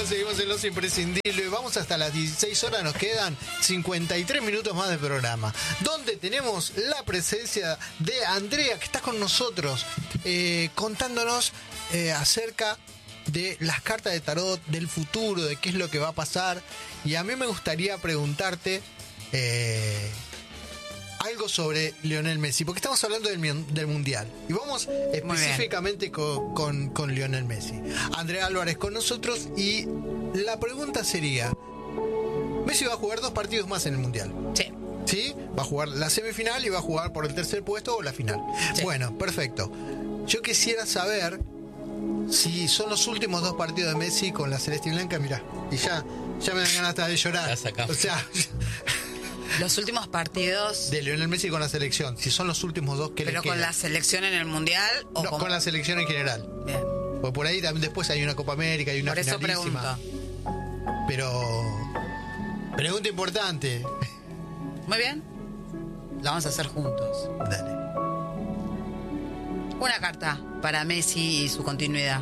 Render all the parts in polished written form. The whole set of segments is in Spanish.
seguimos en Los Imprescindibles. Vamos hasta las 16 horas, nos quedan 53 minutos más de programa, donde tenemos la presencia de Andrea, que está con nosotros, contándonos acerca de las cartas de tarot, del futuro, de qué es lo que va a pasar. Y a mí me gustaría preguntarte algo sobre Lionel Messi, porque estamos hablando del Mundial y vamos específicamente con Lionel Messi. Andrea Álvarez con nosotros, y la pregunta sería: Messi va a jugar 2 partidos más en el Mundial. ¿Sí? Va a jugar la semifinal y va a jugar por el tercer puesto o la final. Sí. Bueno, perfecto. Yo quisiera saber si son los últimos 2 partidos de Messi con la Celeste y Blanca. Mirá, y ya me dan ganas hasta de llorar. O sea, los últimos partidos de Lionel Messi con la selección, si son los últimos 2 que le quedan. ¿Pero con la selección en el Mundial o no, con la selección en general? Bien. Porque por ahí también después hay una Copa América y una por eso finalísima. Pregunto. Pero pregunta importante. Muy bien. La vamos a hacer juntos. Dale. Una carta para Messi y su continuidad.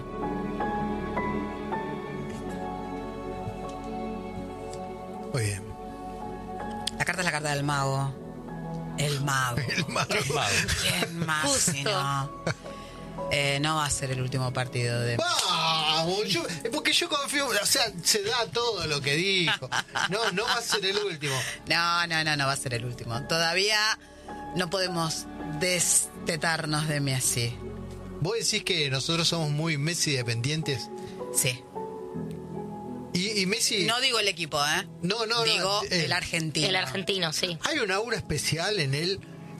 Muy bien. La carta es la carta del mago. El mago. El mago. ¿Quién más? Si no? No va a ser el último partido de... ¡Vamos! Porque yo confío, o sea, se da todo lo que dijo. No va a ser el último. No va a ser el último. Todavía no podemos destetarnos de Messi. ¿Vos decís que nosotros somos muy Messi dependientes? Sí. Y Messi... No digo el equipo, ¿eh? No. Digo el argentino. El argentino, sí. Hay una aura especial en él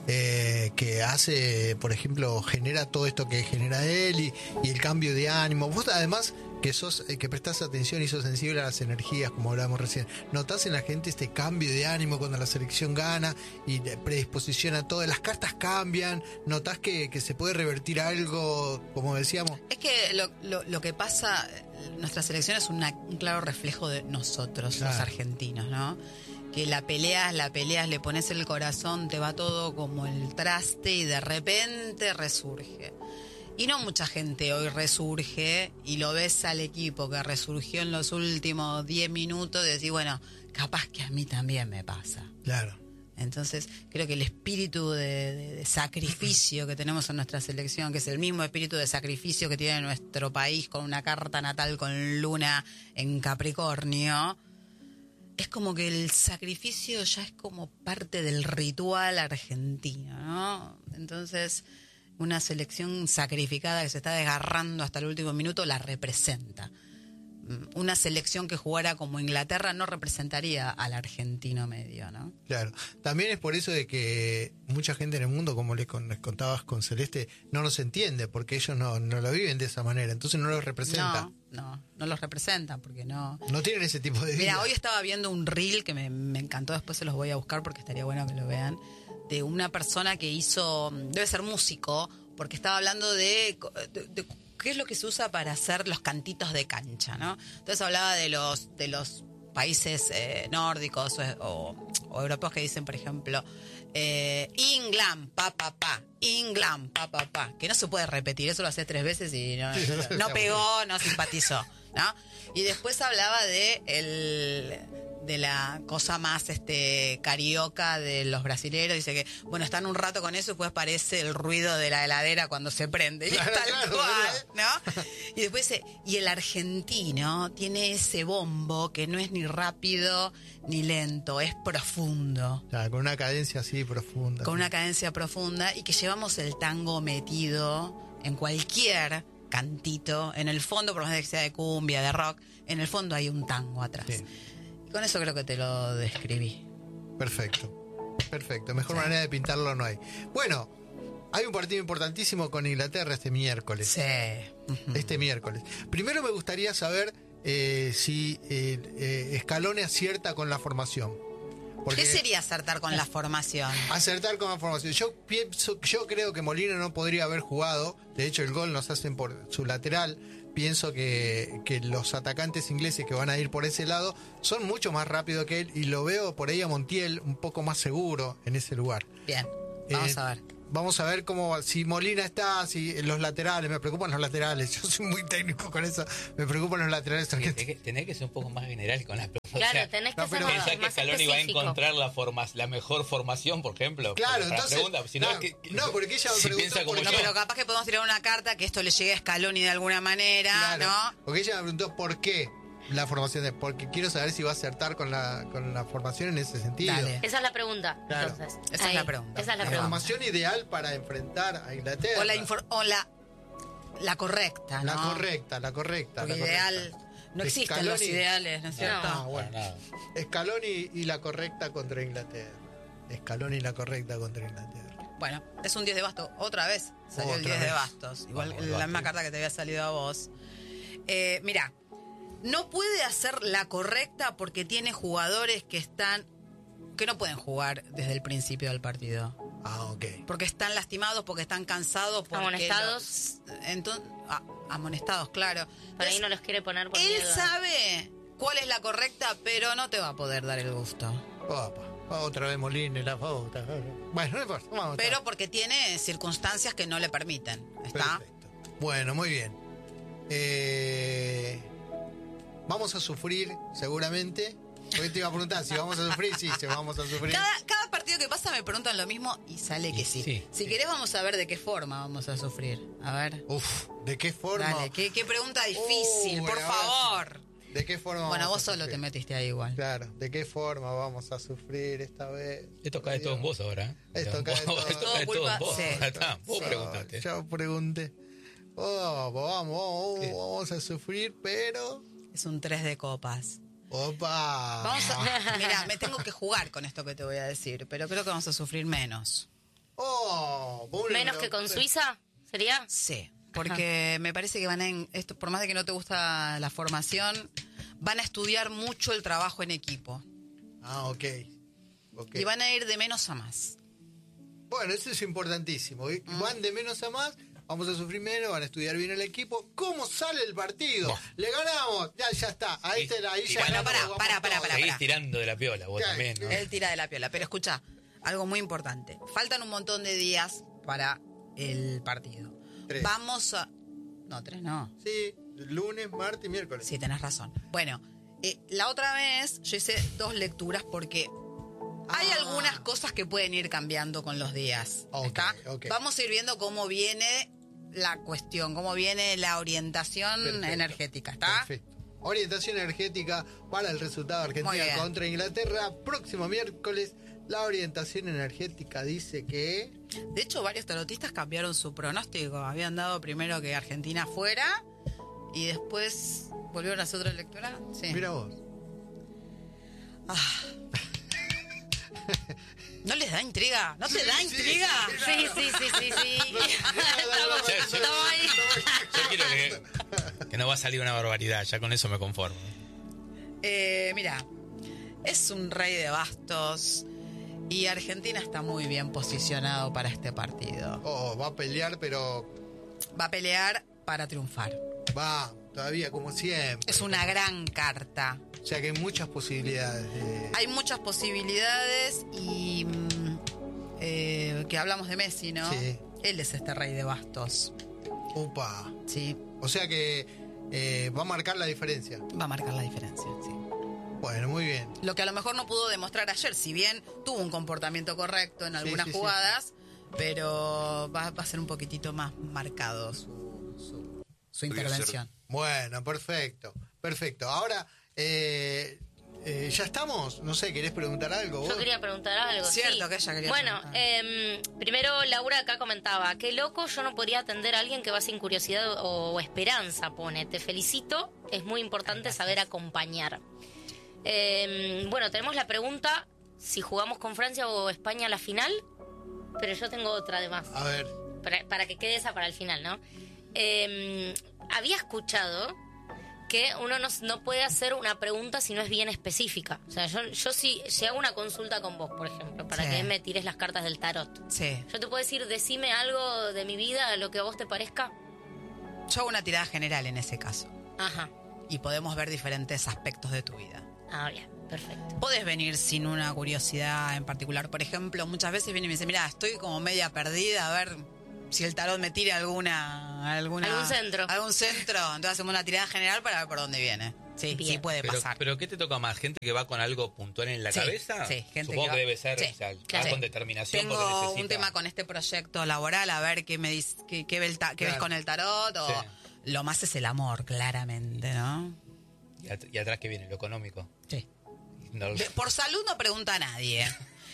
que hace, por ejemplo, genera todo esto que genera él y el cambio de ánimo. Vos además que prestás atención y sos sensible a las energías, como hablábamos recién. ¿Notás en la gente este cambio de ánimo cuando la selección gana y predisposición a todo? Las cartas cambian, ¿notás que se puede revertir algo, como decíamos? Es que lo que pasa, nuestra selección es un claro reflejo de nosotros, los argentinos, ¿no? Que la peleas, le pones el corazón, te va todo como el traste y de repente resurge. Y no mucha gente hoy resurge, y lo ves al equipo que resurgió en los últimos 10 minutos y decís, bueno, capaz que a mí también me pasa. Claro. Entonces, creo que el espíritu de sacrificio que tenemos en nuestra selección, que es el mismo espíritu de sacrificio que tiene nuestro país con una carta natal con Luna en Capricornio, es como que el sacrificio ya es como parte del ritual argentino, ¿no? Entonces, una selección sacrificada que se está desgarrando hasta el último minuto la representa. Una selección que jugara como Inglaterra no representaría al argentino medio, ¿no? Claro. También es por eso de que mucha gente en el mundo, como les contabas con Celeste, no los entiende, porque ellos no lo viven de esa manera, entonces no los representa. No los representan, porque no tienen ese tipo de vida. Mira, hoy estaba viendo un reel que me encantó, después se los voy a buscar porque estaría bueno que lo vean, de una persona que debe ser músico, porque estaba hablando de qué es lo que se usa para hacer los cantitos de cancha, ¿no? Entonces hablaba de los países nórdicos o europeos que dicen, por ejemplo, England, England, que no se puede repetir, eso lo haces 3 veces y no pegó, no simpatizó, ¿no? Y después hablaba de la cosa más carioca de los brasileros. Dice que, bueno, están un rato con eso y después parece el ruido de la heladera cuando se prende. Y tal cual, ¿no? Y después y el argentino tiene ese bombo que no es ni rápido ni lento, es profundo. Claro, con una cadencia así profunda. Con una cadencia profunda, y que llevamos el tango metido en cualquier cantito. En el fondo, por más que sea de cumbia, de rock, en el fondo hay un tango atrás. Sí. Con eso creo que te lo describí. Perfecto. Mejor manera de pintarlo no hay. Bueno, hay un partido importantísimo con Inglaterra este miércoles. Sí. Este miércoles. Primero me gustaría saber si Scaloni acierta con la formación. Porque ¿qué sería acertar con la formación? Acertar con la formación. Yo creo que Molina no podría haber jugado. De hecho, el gol nos hacen por su lateral. Pienso que los atacantes ingleses que van a ir por ese lado son mucho más rápidos que él, y lo veo por ahí a Montiel un poco más seguro en ese lugar. Bien, vamos a ver. vamos a ver cómo, si Molina está, si los laterales, me preocupan los laterales, yo soy muy técnico con eso, me preocupan los laterales. Tenés que ser un poco más general con la pregunta. Claro, o sea, tenés que no, ser pero más, pensá que más Scaloni va a específico. encontrar la mejor formación, por ejemplo. Claro, para la entonces, pregunta, si no, no, porque ella me si preguntó piensa como por No, yo. pero capaz que podemos tirar una carta que esto le llegue a Scaloni de alguna manera, Claro, ¿no? porque ella me preguntó por qué la formación, porque quiero saber si va a acertar con la formación en ese sentido. Dale. Esa es la pregunta. Claro. Entonces, Esa es ahí. la pregunta. Esa es la La pregunta. formación ideal para enfrentar a Inglaterra. La correcta, ¿no? La correcta. Porque la ideal... correcta. No existen los Scaloni- ideales, ¿no es cierto? Ah, bueno. Para nada. Scaloni y la correcta contra Inglaterra. Scaloni y la correcta contra Inglaterra. Bueno, es un 10 de bastos. Otra vez salió el Otra 10 de vez. bastos. Igual Vamos, la misma bastos. carta que te había salido a vos. Mirá, no puede hacer la correcta porque tiene jugadores que no pueden jugar desde el principio del partido. Ah, ok. Porque están lastimados, porque están cansados, porque Amonestados. Amonestados, claro. Por ahí no los quiere poner por Él miedo. sabe cuál es la correcta, pero no te va a poder dar el gusto. Opa, otra vez Molina y la pauta. Bueno, no importa. Vamos, Pero porque tiene circunstancias que no le permiten. ¿Está? perfecto. Bueno, muy bien. Vamos a sufrir, seguramente. Porque te iba a preguntar si vamos a sufrir. Sí, si vamos a sufrir. Cada partido que pasa me preguntan lo mismo y sale que sí. Sí, Si querés vamos a ver de qué forma vamos a sufrir. A ver. Uf, ¿de qué forma? Dale, qué pregunta difícil, por bueno, favor. ¿De qué forma? Bueno, vamos vos a solo te sufrir? metiste ahí igual. Claro, ¿de qué forma vamos a sufrir esta vez? Esto cae todo en vos ahora. Esto cae todo. Esto Todo cae todo culpa- en vos. sí. Ya está, vos preguntaste. Yo pregunté. Vamos a sufrir, pero... Es un 3 de copas. ¡Opa! Mira, me tengo que jugar con esto que te voy a decir, pero creo que vamos a sufrir menos. Menos que con Suiza, ¿sería? Sí, porque me parece que esto, por más de que no te gusta la formación, van a estudiar mucho el trabajo en equipo. Ah, ok. Y van a ir de menos a más. Bueno, eso es importantísimo. Van de menos a más, vamos a sufrir menos, van a estudiar bien el equipo. ¿Cómo sale el partido? Buah. Le ganamos, ya está. Ahí ya Bueno, ganamos, pará, vamos todos. Seguís tirando de la piola, vos Claro. también, ¿no? Él tira de la piola. Pero escucha, algo muy importante. Faltan un montón de días para el partido. 3. Vamos a... No, 3 no. Sí, lunes, martes y miércoles. Sí, tenés razón. Bueno, la otra vez yo hice 2 lecturas porque hay algunas cosas que pueden ir cambiando con los días. Ok, ¿Está? ok. Vamos a ir viendo cómo viene la cuestión, cómo viene la orientación Perfecto. energética. ¿Está? Perfecto. Orientación energética para el resultado de Muy Argentina bien. contra Inglaterra. Próximo miércoles, la orientación energética dice que... De hecho, varios tarotistas cambiaron su pronóstico. Habían dado primero que Argentina fuera y después volvieron a hacer otra lectura. Sí. Mira vos. ¿No les da intriga? ¿No te da sí, intriga? Sí. Estamos ahí. Yo quiero que no va a salir una barbaridad, ya con eso me conformo. Mira, es un rey de bastos y Argentina está muy bien posicionado para este partido. Va a pelear, pero Va a pelear para triunfar. va, todavía como siempre. Es una gran carta. O sea que hay muchas posibilidades. Hay muchas posibilidades y que hablamos de Messi, ¿no? Sí. Él es este rey de bastos. Opa. Sí, O sea que va a marcar la diferencia. va a marcar la diferencia, sí. Bueno, muy bien. Lo que a lo mejor no pudo demostrar ayer, si bien tuvo un comportamiento correcto en algunas sí, sí. jugadas, pero va a ser un poquitito más marcado su intervención. Bueno, perfecto. Perfecto. Ahora, ¿ya estamos? No sé, ¿querés preguntar algo vos? Yo quería preguntar algo. Cierto sí. que ella quería Bueno, preguntar. primero Laura acá comentaba, qué loco, yo no podría atender a alguien que va sin curiosidad o esperanza, pone. Te felicito, es muy importante saber acompañar. Bueno, tenemos la pregunta si jugamos con Francia o España a la final, pero yo tengo otra además, A ver. para que quede esa para el final, ¿no? Había escuchado que uno no puede hacer una pregunta si no es bien específica. O sea, yo si hago una consulta con vos, por ejemplo, para Sí. que me tires las cartas del tarot, Sí. yo te puedo decir, decime algo de mi vida, lo que a vos te parezca. Yo hago una tirada general en ese caso Ajá. y podemos ver diferentes aspectos de tu vida. Ah, bien, perfecto. Podés venir sin una curiosidad en particular. Por ejemplo, muchas veces viene y me dice, mira, estoy como media perdida, a ver si el tarot me tira algún centro. Entonces hacemos una tirada general para ver por dónde viene. Sí, Bien. sí puede pasar. Pero ¿qué te toca más? ¿Gente que va con algo puntual en la cabeza? Sí, gente Supongo que que va- debe ser, sí, o sea, va claro. con determinación porque Tengo necesita... un tema con este proyecto laboral, a ver qué me dice, qué ves con el tarot, o Sí. lo más es el amor, claramente, ¿no? Y atrás que viene lo económico. Sí. No, Por salud no pregunta a nadie.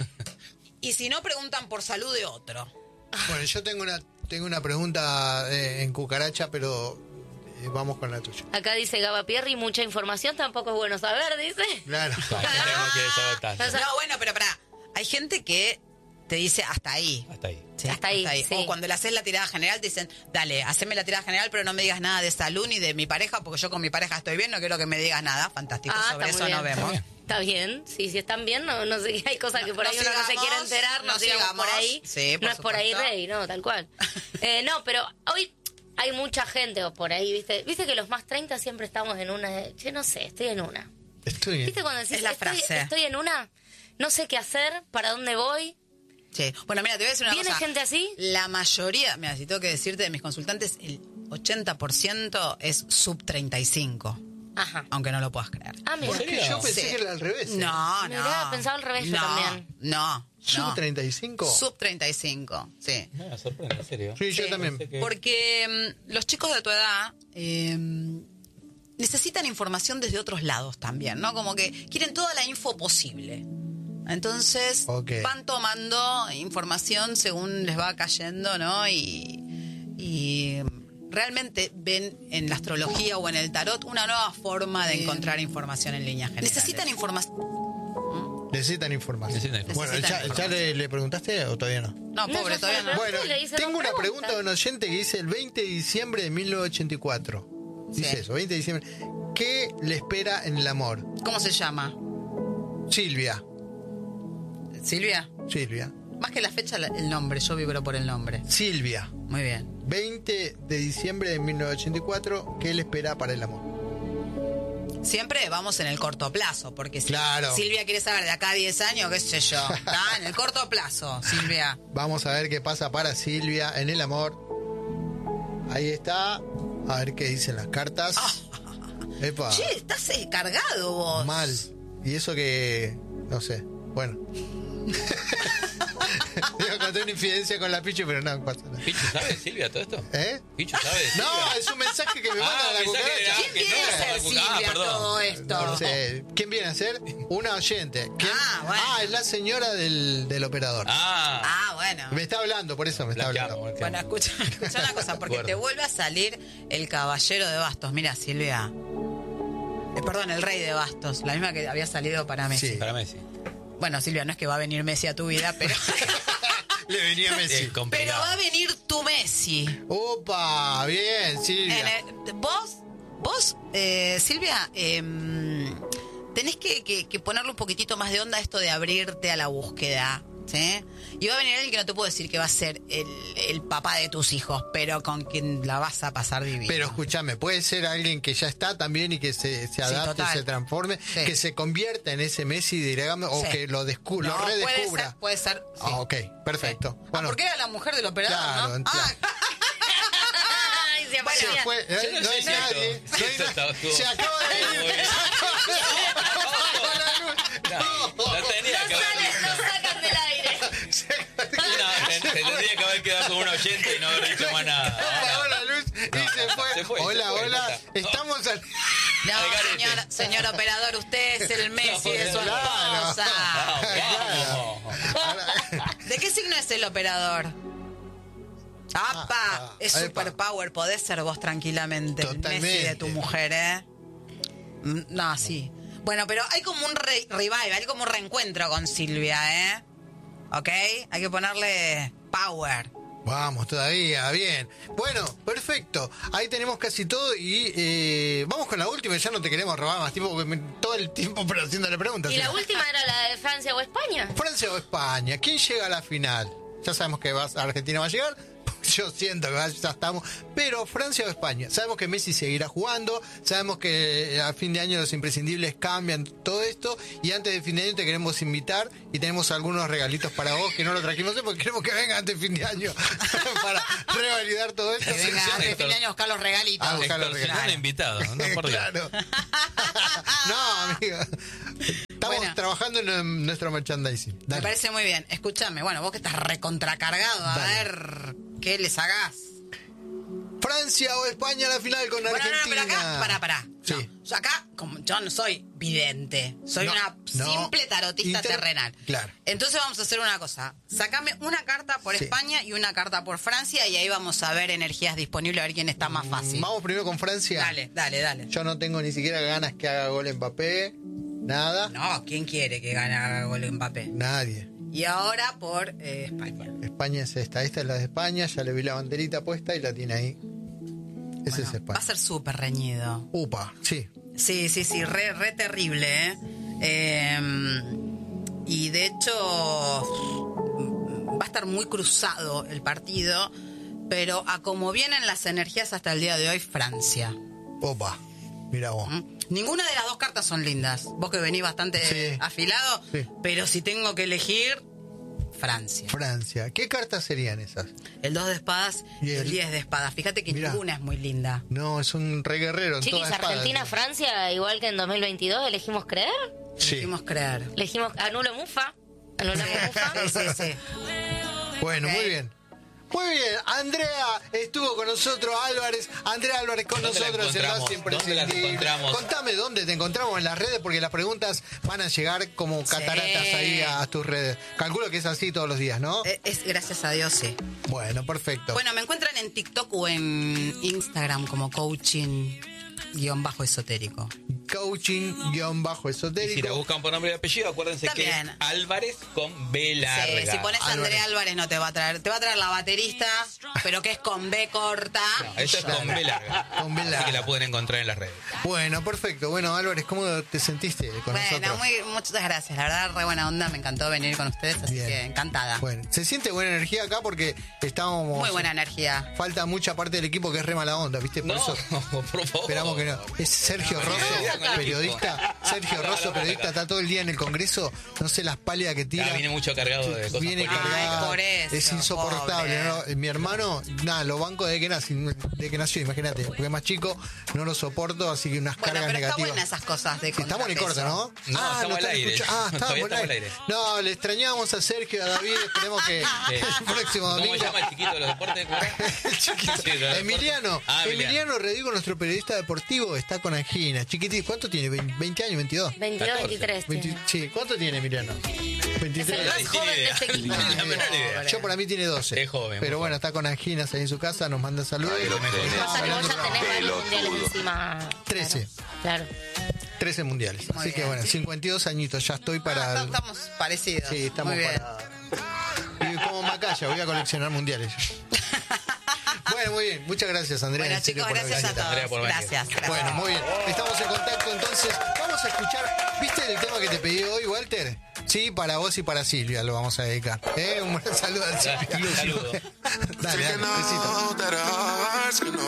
Y si no, preguntan por salud de otro. Bueno, yo tengo una pregunta en cucaracha, pero vamos con la tuya. Acá dice Gaba Pierri, mucha información tampoco es bueno saber, dice. Claro. Claro, no quiere saber tanto. No, bueno, pero pará. Hay gente que te dice hasta ahí. Hasta ahí. Sí, Hasta ahí, sí. O cuando le haces la tirada general te dicen, dale, haceme la tirada general, pero no me digas nada de salud ni de mi pareja, porque yo con mi pareja estoy bien, no quiero que me digas nada. Fantástico, sobre está muy eso bien. nos vemos. Está bien, sí, si están bien, no sé, hay cosas que por ahí uno no se sigamos, quiere enterar, no no sigamos por sigamos. ahí. Sí, por no es por ahí, supuesto. rey, no, tal cual. No, pero hoy hay mucha gente o por ahí, ¿viste? Viste que los más 30 siempre estamos en una, che, no sé, estoy en una. Estoy bien. ¿Viste cuando decís, Es la frase. estoy en una, no sé qué hacer, para dónde voy? Sí. Bueno, mira, te voy a decir una ¿Viene cosa. gente así? La mayoría, mira, si tengo que decirte de mis consultantes, el 80% es sub 35. Ajá. Aunque no lo puedas creer. Ah, mira. Es que yo pensé Sí. que era al revés. No, Mirá, no. pensaba al revés yo No, también. No. ¿Sub no. 35? Sub 35, sí. Me sorprende, en serio. Sí, yo también. Pensé que- Porque los chicos de tu edad necesitan información desde otros lados también, ¿no? Como que quieren toda la info posible. Entonces Ok. van tomando información según les va cayendo, ¿no? Y realmente ven en la astrología o en el tarot una nueva forma de encontrar información en líneas generales. Necesitan información. Necesitan información. Necesitan información. Bueno, Necesitan ¿ya información. le preguntaste o todavía no? No, No, pobre, yo todavía solo no. Bueno, le hice tengo dos una preguntas. pregunta de un oyente que dice el 20 de diciembre de 1984. Dice Sí. eso, 20 de diciembre. ¿Qué le espera en el amor? ¿Cómo se llama? Silvia. ¿Silvia? Silvia. Más que la fecha, el nombre. Yo vibro por el nombre. Silvia. Muy bien. 20 de diciembre de 1984. ¿Qué le espera para el amor? Siempre vamos en el corto plazo, porque si Claro. Silvia quiere saber de acá a 10 años, qué sé yo. Está en el corto plazo, Silvia. Vamos a ver qué pasa para Silvia en el amor. Ahí está. A ver qué dicen las cartas. Epa. Che, estás cargado vos. Mal. Y eso que... No sé. Bueno. Iba a contar una infidencia con la Pichu, pero no pasa nada. ¿Pichu sabe, Silvia, todo esto? ¿Eh? ¿Pichu sabe de Silvia? No, es un mensaje que me manda la mensaje de- cucaracha. ¿Quién viene a ser Silvia perdón. todo esto? No sé. ¿Quién viene a ser? Una oyente. ¿Quién? Ah, bueno. Es la señora del operador. Ah, bueno. Me está hablando, por eso me está Blanqueamos, hablando. Bueno, escucha una cosa, porque Acuerdo. te vuelve a salir el caballero de bastos. Mira, Silvia. Perdón, el rey de bastos. La misma que había salido para Messi. Sí. Para Messi. Bueno, Silvia, no es que va a venir Messi a tu vida, pero, Le venía Messi. Es pero complicado. va a venir tu Messi. Opa, bien, Silvia. Vos, Silvia, tenés que ponerle un poquitito más de onda a esto de abrirte a la búsqueda, ¿sí? Y va a venir alguien que no te puedo decir que va a ser el papá de tus hijos, pero con quien la vas a pasar divino. Pero escúchame, puede ser alguien que ya está también y que se adapte, total. se transforme, Sí. que se convierta en ese Messi, digamos, o Sí. que lo No, redescubra. puede ser. Sí. Ah, ok, perfecto. Sí. Bueno, porque era la mujer del operador, claro, ¿no? claro. Ay, se se aparecía. fue, Yo no no sé hay si nadie. esto- no hay esto na- estuvo- se acaba de ir. Muy bien. No tenía que haber. No sacan del aire. Se tendría que haber quedado con un oyente y no haber dicho más nada. Apagó la luz y se fue. Hola, hola. Estamos al... No, Al garete. señor operador, usted es el Messi de su Claro. esposa. Vamos. ¿De qué signo es el operador? ¡Apa! Es epa. superpower, podés ser vos tranquilamente. El Totalmente. Messi de tu mujer, ¿eh? No, sí. Bueno, pero hay como un revival, hay como un reencuentro con Silvia, ¿eh? ¿Ok? Hay que ponerle power. Vamos, todavía, bien. Bueno, perfecto. Ahí tenemos casi todo y vamos con la última. Ya no te queremos robar más tiempo porque todo el tiempo pero haciéndole preguntas. ¿Y la última era la de Francia o España? Francia o España, ¿quién llega a la final? Ya sabemos que Argentina va a llegar. yo siento que ya estamos. Pero Francia o España, sabemos que Messi seguirá jugando, sabemos que a fin de año los imprescindibles cambian todo esto, y antes de fin de año te queremos invitar y tenemos algunos regalitos para vos que no lo trajimos hoy porque queremos que venga antes de fin de año para revalidar todo esto. Que venga antes de fin de año a buscar los regalitos. A buscar los Extorsionando invitados, no por Dios. Claro. No, amiga. Estamos trabajando en nuestro merchandising. Me Dale. parece muy bien. Escúchame, bueno, vos que estás recontracargado, a Dale. ver qué les hagas. Francia o España a la final con Bueno, Argentina. pero acá, pará. Sí. No, yo acá, como yo no soy vidente, soy No, una no. simple tarotista terrenal. Claro. Entonces vamos a hacer una cosa. Sácame una carta por Sí. España y una carta por Francia y ahí vamos a ver energías disponibles, a ver quién está más fácil. Vamos primero con Francia. Dale. Yo no tengo ni siquiera ganas que haga gol Mbappé. Nada. No, ¿quién quiere que gane gol Mbappé? Nadie. Y ahora por España. España es esta. Esta es la de España. Ya le vi la banderita puesta y la tiene ahí. Ese Bueno, es España. va a ser súper reñido. Upa, sí. Sí, re terrible, y de hecho va a estar muy cruzado el partido, pero a como vienen las energías hasta el día de hoy, Francia. Opa. Mira vos. Ninguna de las dos cartas son lindas. Vos que venís bastante Sí. afilado, Sí. pero si tengo que elegir, Francia. Francia. ¿Qué cartas serían esas? El 2 de espadas Y y el- el 10 de espadas. Fíjate que Mirá. ninguna es muy linda. No, es un re guerrero. en Chiquis, todas espadas. Argentina, Francia, igual que en 2022, ¿elegimos creer? Sí. Elegimos creer. Elegimos anulo Mufa. Anulamos Mufa. Sí. Bueno, Ok. muy bien. Muy bien, Andrea estuvo con nosotros, Andrea Álvarez con ¿Dónde la nosotros, el más encontramos? ¿Dónde la imprescindible. encontramos? Contame dónde te encontramos en las redes, porque las preguntas van a llegar como cataratas Sí. ahí a tus redes. Calculo que es así todos los días, ¿no? Es gracias a Dios, sí. Bueno, perfecto. Bueno, me encuentran en TikTok o en Instagram como coaching-esotérico. Coaching-esotérico. Si la buscan por nombre y apellido, acuérdense que También. es Álvarez con B larga. Sí, si pones Álvarez. Andrea Álvarez no te va a traer. Te va a traer la baterista, pero que es con B corta. No, esto es con B larga. Con B Así larga. que la pueden encontrar en las redes. Bueno, perfecto. Bueno, Álvarez, ¿cómo te sentiste con Bueno, nosotros? muchas gracias. La verdad, re buena onda. Me encantó venir con ustedes, así Bien. que encantada. Bueno, se siente buena energía acá porque estábamos... Muy buena energía. Falta mucha parte del equipo que es re mala onda, ¿viste? Por No, eso por favor. esperamos que no. Es Sergio Rosso, con el periodista. Sergio Rosso, periodista, está todo el día en el Congreso. No sé las pálidas que tira. Ah, viene mucho cargado de cosas Viene políticas. cargado. Ay, por eso, es insoportable. pobre. ¿No? Mi hermano, nada, lo banco desde que nació, imagínate. Porque es más chico, no lo soporto, así que unas Bueno, cargas pero está negativas. buena esas cosas de Sí, estamos en el corte, ¿no? No, estamos lo al están aire. escuchando. Todavía Estamos estamos al aire. No, le extrañamos a Sergio, a David. Esperemos que el próximo ¿Cómo domingo. se llama el chiquito de los deportes? El chiquito. Sí, de los Emiliano, deportes. Ah, Emiliano Redigo, nuestro periodista deportivo, está con angina. Chiquitín, ¿cuánto tiene? ¿20 años? ¿22? 22, 23. 20 sí, ¿cuánto tiene Emiliano? Es el 23. más Tiene joven de idea. este equipo. Tiene la menor idea. Yo para mí tiene 12. Es joven, Pero muy bueno, está con anginas ahí en su casa, nos manda saludos. Lo mejor. Pasa que vos ya tenés varios mundiales encima. 13. Claro. 13 mundiales. Muy Así que bien. bueno, 52 añitos, ya estoy para... Estamos parecidos. Sí, estamos Muy bien. para... Y como Macaya, voy a coleccionar mundiales. Bueno, muy bien. Muchas gracias, Andrea. Bueno, en serio, chicos, por gracias a haber venido. Andrea, por todos. venir. Gracias. Bueno, muy bien. Estamos en contacto entonces. Vamos a escuchar. ¿Viste el tema que te pedí hoy, Walter? Sí, para vos y para Silvia lo vamos a dedicar. Un buen saludo a Silvia. Saludo. Dale, dale, un besito.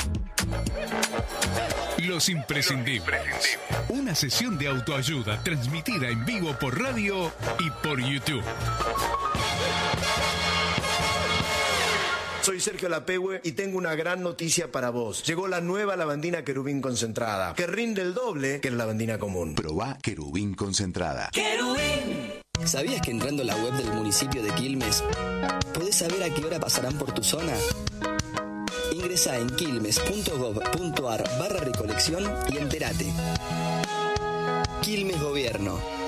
Los imprescindibles. Una sesión de autoayuda transmitida en vivo por radio y por YouTube. Soy Sergio Lapehue y tengo una gran noticia para vos. Llegó la nueva lavandina querubín concentrada, que rinde el doble que la lavandina común. Probá querubín concentrada. ¿Sabías que entrando a la web del municipio de Quilmes podés saber a qué hora pasarán por tu zona? Ingresá en quilmes.gov.ar/recolección y entérate. Quilmes Gobierno.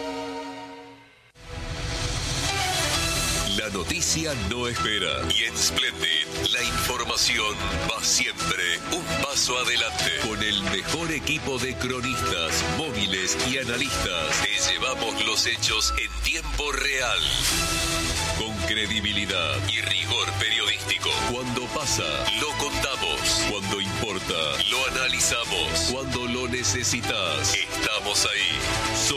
La noticia no espera y en Splendid la información va siempre un paso adelante. Con el mejor equipo de cronistas, móviles y analistas, te llevamos los hechos en tiempo real. Con credibilidad y rigor periodístico. Cuando pasa, lo contamos. Cuando importa, lo analizamos. Cuando lo necesitas, estamos ahí.